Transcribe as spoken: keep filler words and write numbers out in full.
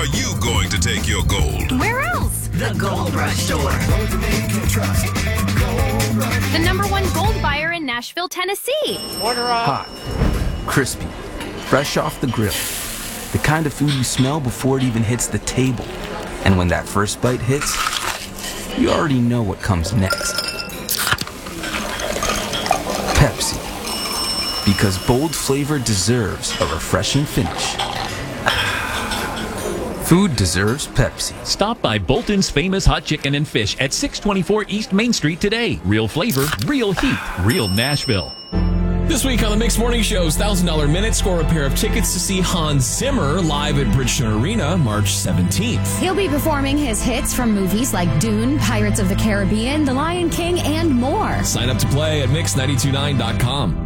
are you going to take your gold? Where else? The Gold Rush Store. The number one gold buyer in Nashville, Tennessee. Hot, crispy, fresh off the grill. The kind of food you smell before it even hits the table. And when that first bite hits, you already know what comes next. Pepsi. Because bold flavor deserves a refreshing finish. Food deserves Pepsi. Stop by Bolton's Famous Hot Chicken and Fish at six twenty-four East Main Street today. Real flavor, real heat, real Nashville. This week on the Mixed Morning Show's one thousand dollars Minute, score a pair of tickets to see Hans Zimmer live at Bridgestone Arena March seventeenth. He'll be performing his hits from movies like Dune, Pirates of the Caribbean, The Lion King, and more. Sign up to play at mix nine two nine dot com.